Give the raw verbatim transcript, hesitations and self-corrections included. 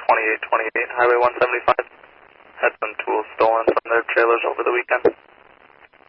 twenty-eight twenty-eight, Highway one seventy-five. Had some tools stolen from their trailers over the weekend.